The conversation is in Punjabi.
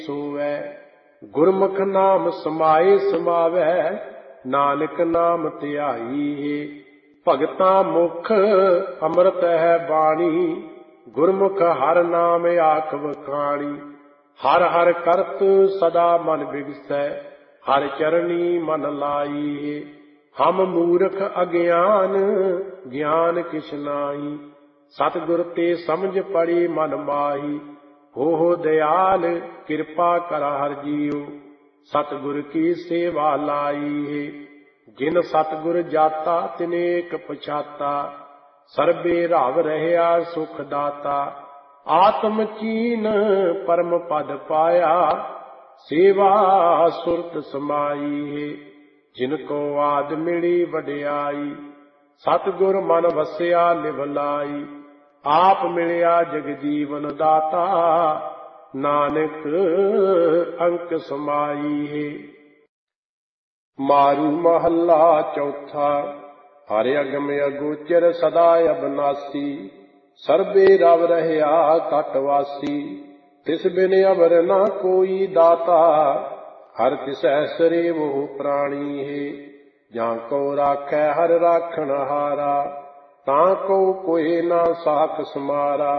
ਸੋਵੈ। ਗੁਰਮੁਖ ਨਾਮ ਸਮਾਏ ਸਮਾਵੈ, ਨਾਨਕ ਨਾਮ ਧਿਆਈ ਹੈ। ਭਗਤਾਂ ਮੁਖ ਅੰਮ੍ਰਿਤ ਹੈ ਬਾਣੀ, ਗੁਰਮੁਖ ਹਰ ਨਾਮ ਆਖ ਵਖਾਣੀ। ਹਰ ਹਰ ਕਰਤ ਸਦਾ ਮਨ ਬਿਗਸੈ, ਹਰ ਚਰਨੀ ਮਨ ਲਾਈ ਹੈ। ਹਮ ਮੂਰਖ ਅਗਿਆਨ, ਗਿਆਨ ਕਿਛ ਨਾਹੀ, ਸਤਿਗੁਰ ਤੇ ਸਮਝ ਪੜੀ ਮਨ ਮਾਹੀ। ਹੋ ਦਿਆਲ ਕਿਰਪਾ ਕਰ ਹਰ ਜੀਉ, ਸਤਿਗੁਰ ਕੀ ਸੇਵਾ ਲਾਈ ਹੈ। ਜਿਨ ਸਤਿਗੁਰ ਜਾਤਾ ਤਿਨੇਕ ਪਛਾਤਾ, ਸਰਬੇ ਰਵ ਰਹਿਆ ਸੁਖ ਦਾਤਾ। ਆਤਮ ਚੀਨ ਪਰਮ ਪਦ ਪਾਇਆ, ਸੇਵਾ ਸੁਰਤ ਸਮਾਈ ਹੈ। ਜਿਨ ਕੋ ਆਦ ਮਿਲੀ ਵਡਿਆਈ, ਸਤਿਗੁਰ ਮਨ ਵਸਿਆ ਲਿਵ ਲਾਈ। ਆਪ ਮਿਲਿਆ ਜਗਜੀਵਨ ਦਾਤਾ, ਨਾਨਕ ਅੰਕ ਸਮਾਈ ਹੈ। ਮਾਰੂ ਮਹੱਲਾ ਚੌਥਾ। ਹਰਿ ਅਗਮ ਅਗੋਚਰ ਸਦਾ ਅਬਨਾਸੀ, ਸਰਬੇ ਰਵ ਰਹਿਆ ਘਟ ਵਾਸੀ। ਤਿਸ ਬਿਨ ਅਵਰ ਨਾ ਕੋਈ ਦਾਤਾ, ਹਰਿ ਤਿਸੈ ਸਰੇਵਹੁ ਪ੍ਰਾਣੀ ਹੈ। ਜਾਂ ਕੋ ਰਾਖੈ ਹਰਿ ਰਾਖਣ ਹਾਰਾ, ਤਾਂ ਕੋ ਕੋਇ ਨਾ ਸਾਖ ਸਮਾਰਾ।